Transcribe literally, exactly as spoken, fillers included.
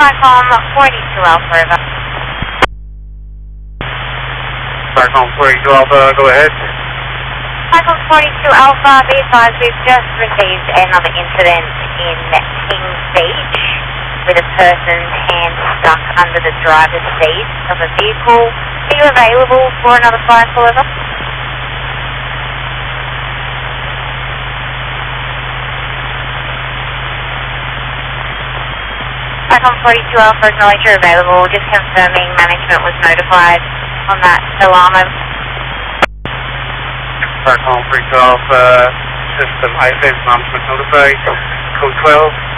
Cyclone forty-two Alpha, over. Cyclone forty-two Alpha, go ahead. Cyclone forty-two Alpha, be advised we've just received another incident in Kings Beach with a person's hand stuck under the driver's seat of a vehicle. Are you available for another fire call, over? Cyclone forty-two Alpha, acknowledge you're available. Just confirming management was notified on that alarm. Cyclone forty-two Alpha, system I F A management notified, code twelve.